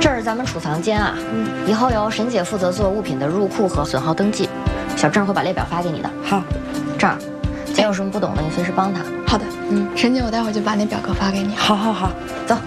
这是咱们储藏间啊，以后由沈姐负责做物品的入库和损耗登记，小郑会把列表发给你的。 好， 这儿，姐有什么不懂的，你随时帮她。 好的，沈姐，我待会儿就把那表格发给你。 好好好， 走。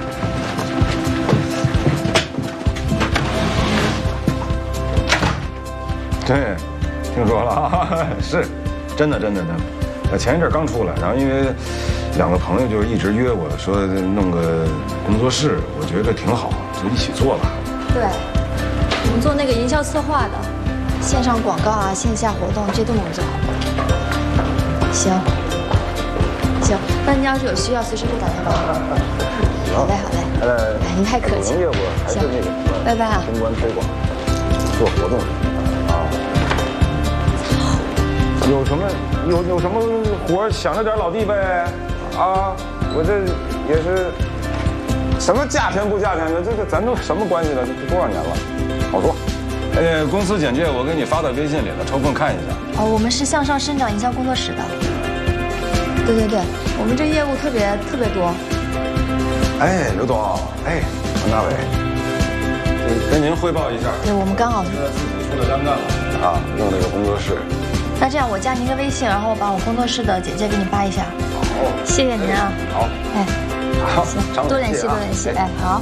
对，听说了，是，真的。前一阵刚出来，然后因为2个朋友就一直约我说弄个工作室，我觉得挺好，就一起做吧。 对，我们做那个营销策划的，线上广告啊，线下活动这都能做。行，那你要是有需要，随时给我打电话。好嘞。哎，您太客气了。 业务还是那个， 拜拜啊。 公关推广，做活动啊。有什么活想着点老弟呗，啊，我这也是什么价钱不价钱的，这咱都什么关系了？这多少年了，好说。公司简介我给你发到微信里了，抽空看一下。 哦，我们是向上生长营销工作室的。对，我们这业务特别多。 哎，刘总，哎，王大伟，跟您汇报一下。 对，我们刚好是自己出了单干了啊，弄这个工作室。 那这样，我加您个微信，然后把我工作室的简介给你发一下。 好， 谢谢您啊。 好， 哎， 好， 行，多联系。哎，好。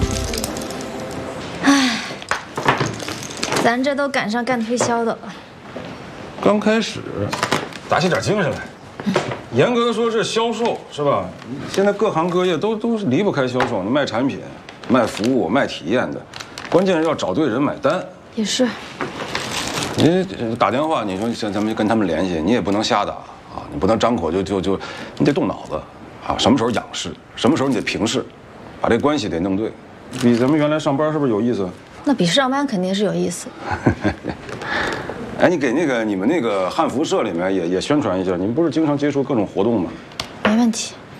咱这都赶上干推销的了。 刚开始，打起点精神来。严格说是销售，是吧？现在各行各业都是离不开销售，卖产品、卖服务、卖体验的，关键是要找对人买单。 也是。 你打电话，你说像咱们跟他们联系，你也不能瞎打啊，你不能张口就，你得动脑子啊。什么时候仰视，什么时候你得平视，把这关系得弄对。比咱们原来上班是不是有意思？ 那比上班肯定是有意思。 哎，你给你们那个汉服社里面也宣传一下，你们不是经常接触各种活动吗？ 没问题。